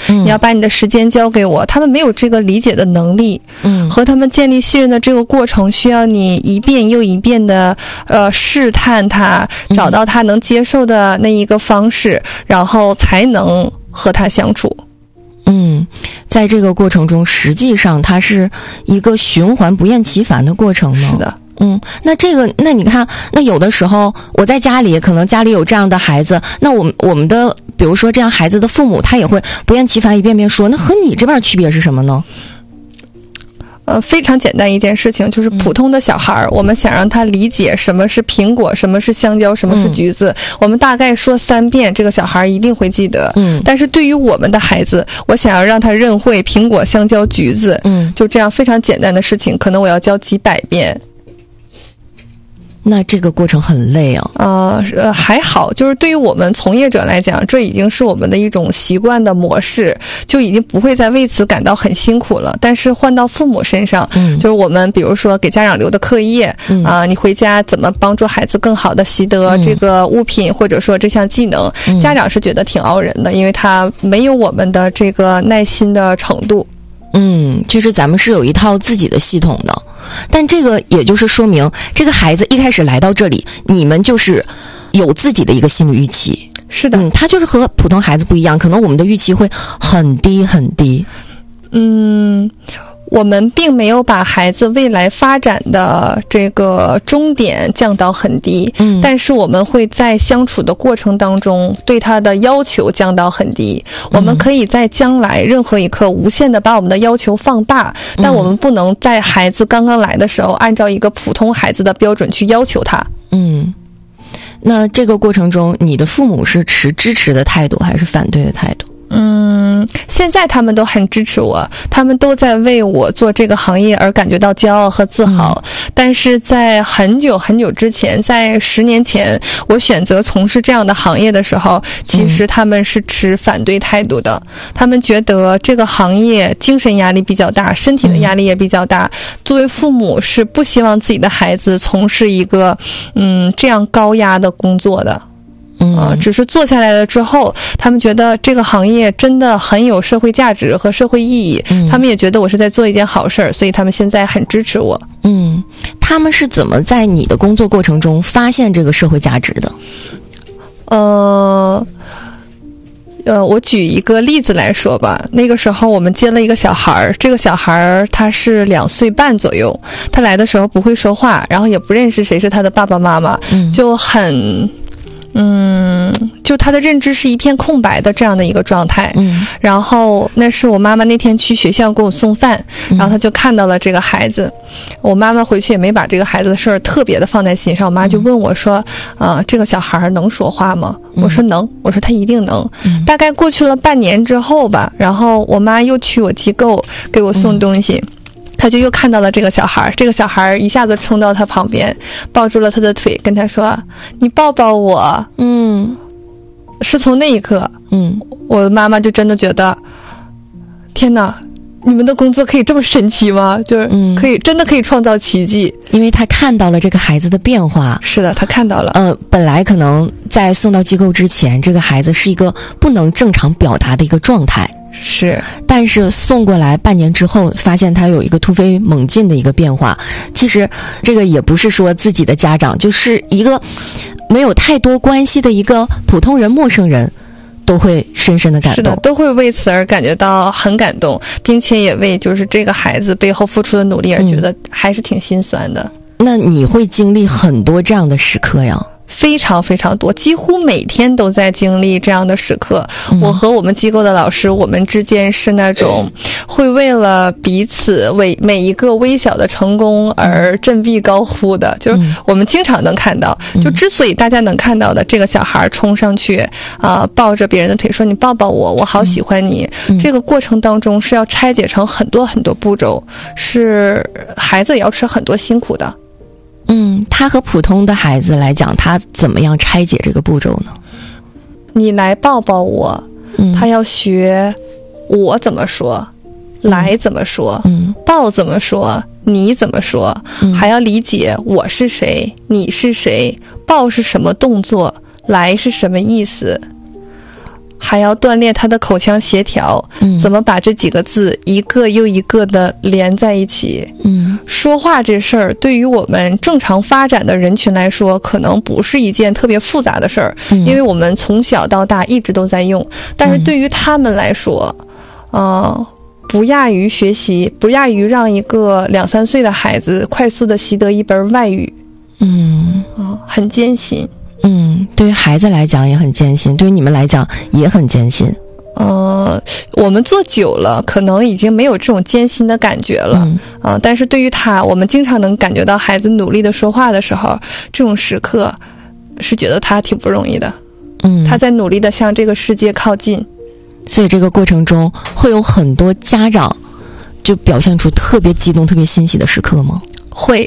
你要把你的时间交给我，他们没有这个理解的能力。和他们建立信任的这个过程，需要你一遍又一遍的试探他，找到他能接受的那一个方式，然后才能和他相处。 在这个过程中，实际上它是一个循环不厌其烦的过程呢。 是的。 那你看，那有的时候我在家里，可能家里有这样的孩子，那我们的比如说这样孩子的父母，他也会不厌其烦一遍遍说，那和你这边区别是什么呢？ 非常简单一件事情，就是普通的小孩我们想让他理解什么是苹果，什么是香蕉，什么是橘子，我们大概说3遍，这个小孩一定会记得。但是对于我们的孩子，我想要让他认会苹果、香蕉、橘子，就这样非常简单的事情，可能我要教几百遍。 那这个过程很累啊。 还好，就是对于我们从业者来讲，这已经是我们的一种习惯的模式，就已经不会再为此感到很辛苦了。但是换到父母身上，就是我们比如说给家长留的课业，你回家怎么帮助孩子更好的习得这个物品，或者说这项技能，家长是觉得挺熬人的，因为他没有我们的这个耐心的程度。 其实咱们是有一套自己的系统的，但这个也就是说明，这个孩子一开始来到这里，你们就是有自己的一个心理预期。 是的， 他就是和普通孩子不一样，可能我们的预期会很低很低。 我们并没有把孩子未来发展的这个终点降到很低，但是我们会在相处的过程当中对他的要求降到很低。我们可以在将来任何一刻无限的把我们的要求放大，但我们不能在孩子刚刚来的时候按照一个普通孩子的标准去要求他。 那这个过程中，你的父母是持支持的态度还是反对的态度？ 现在他们都很支持我，他们都在为我做这个行业而感觉到骄傲和自豪。但是在很久很久之前，在10年前，我选择从事这样的行业的时候，其实他们是持反对态度的。他们觉得这个行业精神压力比较大，身体的压力也比较大。作为父母是不希望自己的孩子从事一个这样高压的工作的。只是做下来了之后，他们觉得这个行业真的很有社会价值和社会意义，他们也觉得我是在做一件好事儿，所以他们现在很支持我。 他们是怎么在你的工作过程中发现这个社会价值的？ 我举一个例子来说吧。那个时候我们接了一个小孩，这个小孩他是2岁半左右，他来的时候不会说话，然后也不认识谁是他的爸爸妈妈，就很就他的认知是一片空白的这样的一个状态。然后那是我妈妈那天去学校给我送饭，然后他就看到了这个孩子。我妈妈回去也没把这个孩子的事儿特别的放在心上，我妈就问我说这个小孩能说话吗？我说能，我说他一定能。大概过去了半年之后吧，然后我妈又去我机构给我送东西，他就又看到了这个小孩，这个小孩一下子冲到他旁边，抱住了他的腿，跟他说：“你抱抱我。”是从那一刻，我的妈妈就真的觉得，天哪，你们的工作可以这么神奇吗？就是真的可以创造奇迹。 因为他看到了这个孩子的变化。 是的，他看到了。 本来可能在送到机构之前，这个孩子是一个不能正常表达的一个状态。 是， 但是送过来半年之后，发现他有一个突飞猛进的一个变化。其实这个也不是说自己的家长，就是一个没有太多关系的一个普通人、陌生人，都会深深的感动。 是的，都会为此而感觉到很感动，并且也为就是这个孩子背后付出的努力而觉得还是挺心酸的。 那你会经历很多这样的时刻呀？ 非常非常多，几乎每天都在经历这样的时刻。我和我们机构的老师，我们之间是那种会为了彼此为每一个微小的成功而振臂高呼的，就是我们经常能看到。就之所以大家能看到的，这个小孩冲上去抱着别人的腿说：“你抱抱我，我好喜欢你。”这个过程当中是要拆解成很多很多步骤，是孩子也要吃很多辛苦的。 他和普通的孩子来讲，他怎么样拆解这个步骤呢？ 你来抱抱我，他要学我怎么说，来怎么说，抱怎么说，你怎么说，还要理解我是谁，你是谁，抱是什么动作，来是什么意思。 还要锻炼他的口腔协调，怎么把这几个字一个又一个的连在一起。说话这事儿对于我们正常发展的人群来说，可能不是一件特别复杂的事儿，因为我们从小到大一直都在用。但是对于他们来说，不亚于学习，不亚于让一个2、3岁的孩子快速的习得一门外语。很艰辛。 对于孩子来讲也很艰辛，对于你们来讲也很艰辛。 我们做久了，可能已经没有这种艰辛的感觉了。但是对于他，我们经常能感觉到孩子努力的说话的时候，这种时刻是觉得他挺不容易的。他在努力的向这个世界靠近。 所以这个过程中会有很多家长就表现出特别激动、特别欣喜的时刻吗？ 会。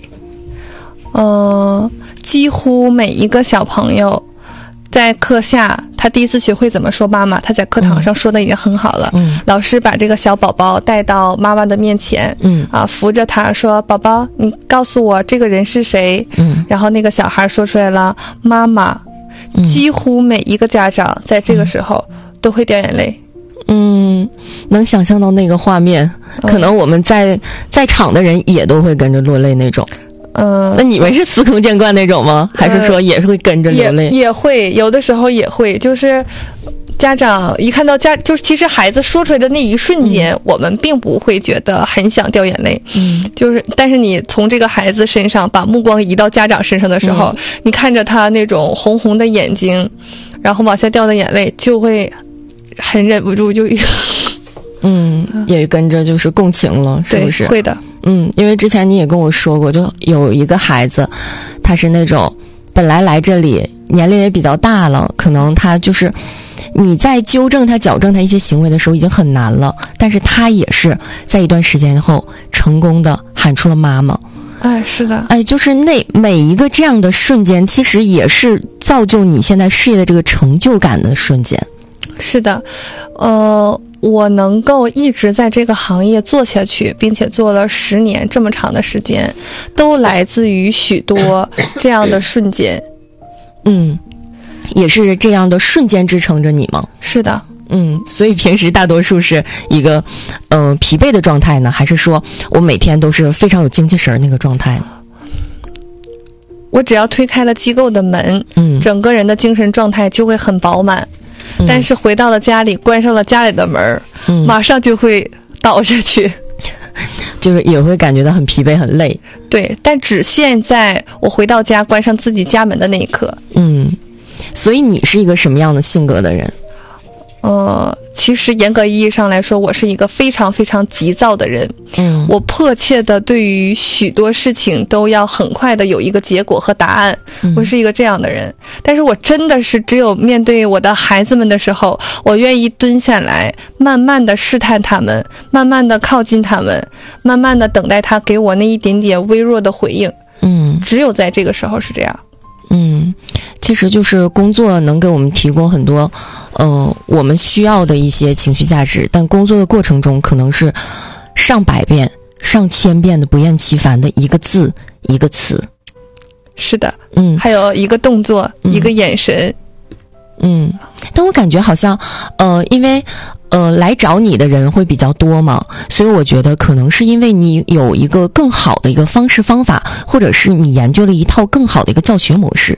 几乎每一个小朋友在课下，他第一次学会怎么说妈妈，他在课堂上说的已经很好了。老师把这个小宝宝带到妈妈的面前，扶着他说：“宝宝，你告诉我这个人是谁？”然后那个小孩说出来了：“妈妈。”几乎每一个家长在这个时候都会掉眼泪。 能想象到那个画面，可能我们在场的人也都会跟着落泪那种。那你们是司空见惯那种吗？还是说也是会跟着流泪？ 也会，有的时候也会，就是家长一看到就是其实孩子说出来的那一瞬间，我们并不会觉得很想掉眼泪。但是你从这个孩子身上把目光移到家长身上的时候，你看着他那种红红的眼睛，然后往下掉的眼泪，就会很忍不住就也跟着就是共情了，是不是？ 对，会的。 因为之前你也跟我说过，就有一个孩子，他是那种本来来这里年龄也比较大了，可能他就是你在纠正他、矫正他一些行为的时候已经很难了，但是他也是在一段时间后成功的喊出了妈妈。 是的。 就是那每一个这样的瞬间，其实也是造就你现在事业的这个成就感的瞬间。 是的。我能够一直在这个行业做下去，并且做了10年这么长的时间，都来自于许多这样的瞬间。 也是这样的瞬间支撑着你吗？ 是的。 所以平时大多数是一个疲惫的状态呢，还是说我每天都是非常有精气神那个状态呢？ 我只要推开了机构的门，整个人的精神状态就会很饱满。但是回到了家里，关上了家里的门，马上就会倒下去， 就是也会感觉到很疲惫很累。 对，但只限在我回到家关上自己家门的那一刻。 所以你是一个什么样的性格的人？ 其实严格意义上来说，我是一个非常非常急躁的人。我迫切的对于许多事情都要很快的有一个结果和答案。我是一个这样的人。但是我真的是只有面对我的孩子们的时候，我愿意蹲下来，慢慢的试探他们，慢慢的靠近他们，慢慢的等待他给我那一点点微弱的回应。只有在这个时候是这样。 其实就是工作能给我们提供很多我们需要的一些情绪价值，但工作的过程中可能是上百遍、上千遍的不厌其烦的一个字一个词。 是的。还有一个动作，一个眼神。 但我感觉好像因为来找你的人会比较多嘛，所以我觉得可能是因为你有一个更好的一个方式方法，或者是你研究了一套更好的一个教学模式。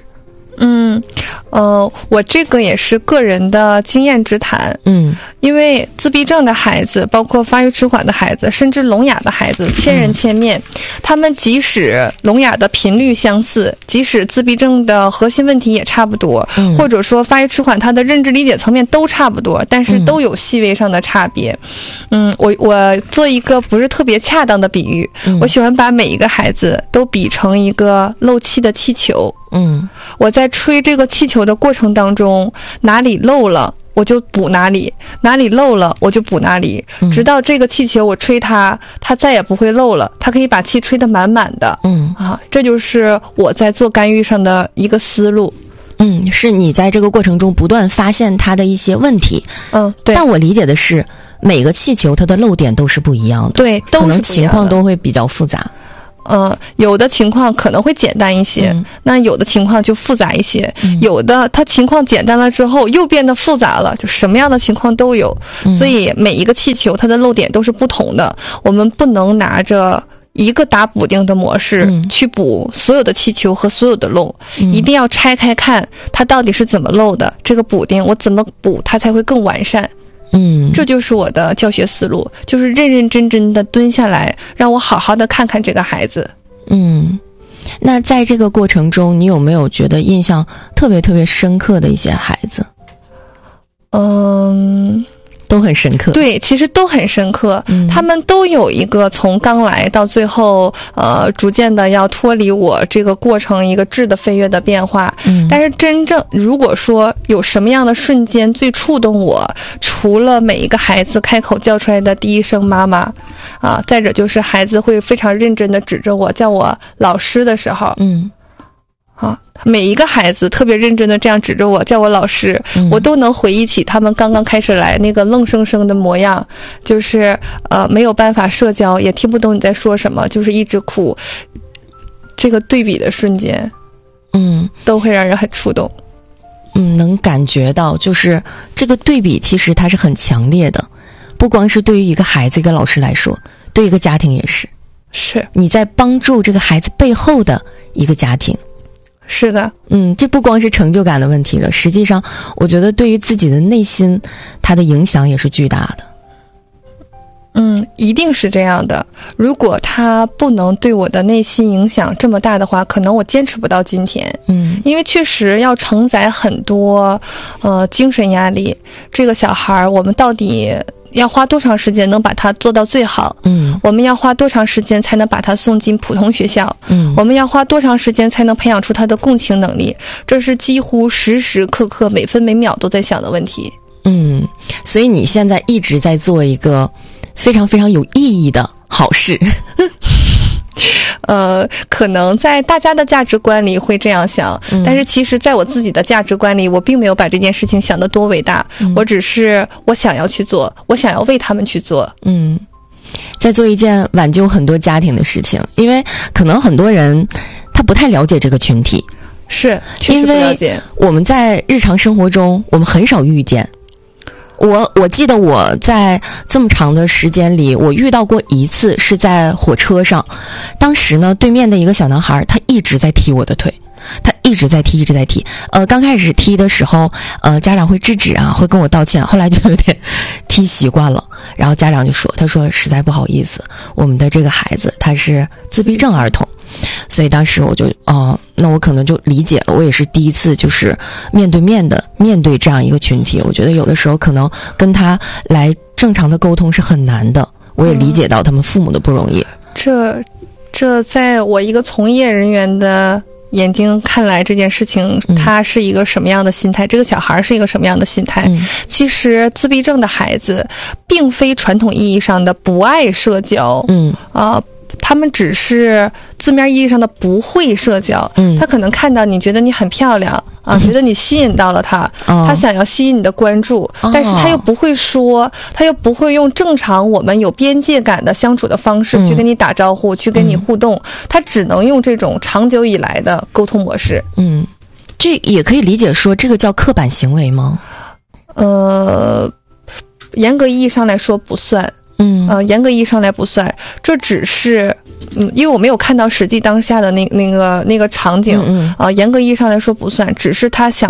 我这个也是个人的经验之谈。因为自闭症的孩子，包括发育迟缓的孩子，甚至聋哑的孩子，千人千面，他们即使聋哑的频率相似，即使自闭症的核心问题也差不多，或者说发育迟缓他的认知理解层面都差不多，但是都有细微上的差别。我做一个不是特别恰当的比喻，我喜欢把每一个孩子都比成一个漏气的气球。我在吹这个气球的过程当中，哪里漏了我就补哪里，哪里漏了我就补哪里，直到这个气球我吹它再也不会漏了，它可以把气吹得满满的。这就是我在做干预上的一个思路。是你在这个过程中不断发现它的一些问题。对。但我理解的是，每个气球它的漏点都是不一样的。对，都是不一样的，可能情况都会比较复杂。 有的情况可能会简单一些，那有的情况就复杂一些，有的它情况简单了之后又变得复杂了，就什么样的情况都有，所以每一个气球它的漏点都是不同的，我们不能拿着一个打补丁的模式去补所有的气球和所有的漏，一定要拆开看它到底是怎么漏的，这个补丁我怎么补它才会更完善。这就是我的教学思路，就是认认真真的蹲下来，让我好好的看看这个孩子。 那在这个过程中，你有没有觉得印象特别特别深刻的一些孩子？都很深刻。 对，其实都很深刻，他们都有一个从刚来到最后逐渐的要脱离我这个过程一个质的飞跃的变化。但是真正如果说有什么样的瞬间最触动我，除了每一个孩子开口叫出来的第一声妈妈再者就是孩子会非常认真的指着我叫我老师的时候，每一个孩子特别认真的这样指着我叫我老师，我都能回忆起他们刚刚开始来那个愣生生的模样，就是没有办法社交，也听不懂你在说什么，就是一直哭，这个对比的瞬间都会让人很触动。 能感觉到就是这个对比其实它是很强烈的，不光是对于一个孩子一个老师来说，对一个家庭也是你在帮助这个孩子背后的一个家庭。 是的， 这不光是成就感的问题了，实际上我觉得对于自己的内心它的影响也是巨大的。 一定是这样的，如果他不能对我的内心影响这么大的话，可能我坚持不到今天。因为确实要承载很多精神压力，这个小孩我们到底要花多长时间能把它做到最好？我们要花多长时间才能把它送进普通学校？我们要花多长时间才能培养出他的共情能力？这是几乎时时刻刻每分每秒都在想的问题。 所以你现在一直在做一个非常非常有意义的好事。 可能在大家的价值观里会这样想，但是其实在我自己的价值观里，我并没有把这件事情想得多伟大，我只是我想要去做，我想要为他们去做。 在做一件挽救很多家庭的事情，因为可能很多人他不太了解这个群体， 确实不了解。 我们在日常生活中我们很少遇见。我记得我在这么长的时间里，我遇到过一次是在火车上，当时呢对面的一个小男孩他一直在踢我的腿，他一直在踢。刚开始踢的时候家长会制止会跟我道歉，后来就有点踢习惯了，然后家长就说，他说实在不好意思，我们的这个孩子他是自闭症儿童。所以当时我就那我可能就理解了，我也是第一次就是面对这样一个群体，我觉得有的时候可能跟他来正常的沟通是很难的，我也理解到他们父母的不容易。 这在我一个从业人员的眼睛看来，这件事情他是一个什么样的心态，这个小孩是一个什么样的心态。其实自闭症的孩子并非传统意义上的不爱社交，他们只是字面意义上的不会社交。他可能看到你觉得你很漂亮觉得你吸引到了他，他想要吸引你的关注，但是他又不会说，他又不会用正常我们有边界感的相处的方式去跟你打招呼，去跟你互动，他只能用这种长久以来的沟通模式。 这也可以理解说这个叫刻板行为吗？ 严格意义上来说不算。严格意义上来不算，这只是因为我没有看到实际当下的那个场景严格意义上来说不算，只是他想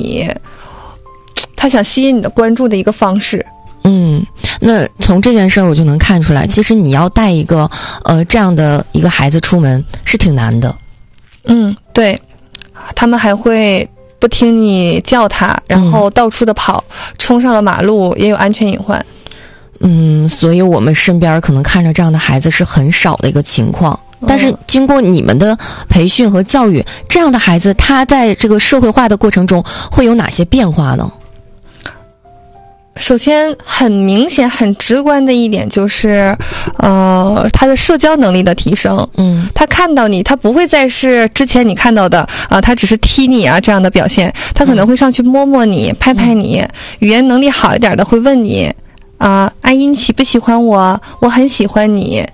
吸引你的关注的一个方式。 那从这件事儿我就能看出来，其实你要带一个这样的一个孩子出门是挺难的。 对，他们还会不听你叫他，然后到处的跑，冲上了马路也有安全隐患。 所以我们身边可能看着这样的孩子是很少的一个情况，但是经过你们的培训和教育，这样的孩子他在这个社会化的过程中会有哪些变化呢？ 首先很明显很直观的一点就是他的社交能力的提升。他看到你，他不会再是之前你看到的他只是踢你这样的表现，他可能会上去摸摸你，拍拍你，语言能力好一点的会问你阿姨你喜不喜欢我？我很喜欢你。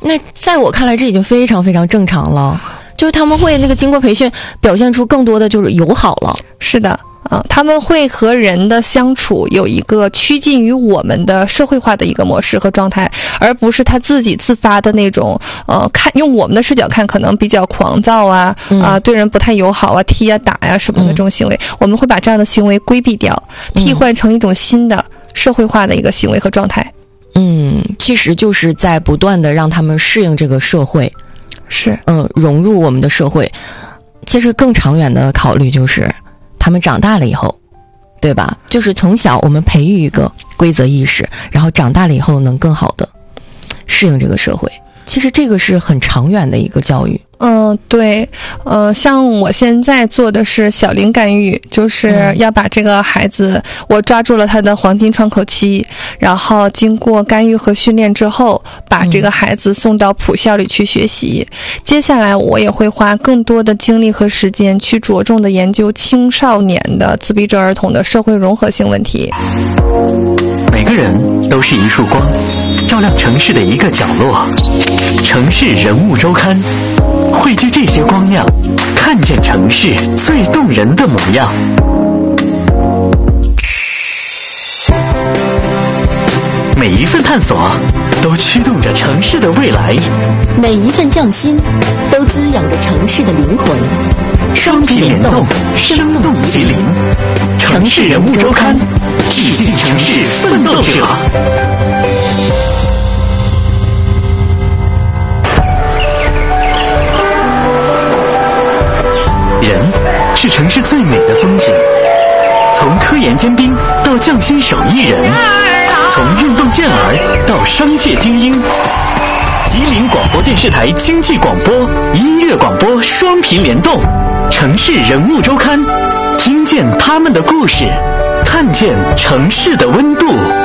那在我看来，这已经非常非常正常了。就是他们会那个经过培训，表现出更多的就是友好了。 是的。他们会和人的相处有一个趋近于我们的社会化的一个模式和状态，而不是他自己自发的那种用我们的视角看可能比较狂躁啊对人不太友好啊，踢啊打呀什么的这种行为，我们会把这样的行为规避掉，替换成一种新的社会化的一个行为和状态。 其实就是在不断的让他们适应这个社会， 是融入我们的社会。其实更长远的考虑就是他们长大了以后，对吧？就是从小我们培育一个规则意识，然后长大了以后能更好的适应这个社会。其实这个是很长远的一个教育。 对，像我现在做的是小龄干预，就是要把这个孩子，我抓住了他的黄金窗口期，然后经过干预和训练之后，把这个孩子送到普校里去学习。接下来我也会花更多的精力和时间去着重的研究青少年的自闭症儿童的社会融合性问题。 每个人都是一束光，照亮城市的一个角落。城市人物周刊汇聚这些光亮，看见城市最动人的模样。每一份探索都驱动着城市的未来， 每一份匠心都滋养着城市的灵魂。 双频联动，生动吉林。城市人物周刊，致敬城市奋斗者。人是城市最美的风景，从科研尖兵到匠心手艺人，从运动健儿到商界精英。吉林广播电视台经济广播、音乐广播双频联动，城市人物周刊，听见他们的故事，看见城市的温度。